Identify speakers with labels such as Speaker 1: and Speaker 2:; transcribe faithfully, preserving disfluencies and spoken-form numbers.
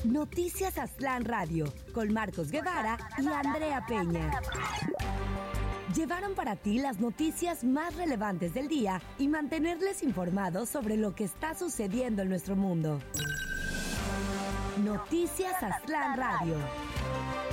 Speaker 1: Noticias Aztlán Radio, con Marcos Guevara y Andrea Peña. Llevaron para ti las noticias más relevantes del día y mantenerles informados sobre lo que está sucediendo en nuestro mundo. Noticias Aztlán Radio.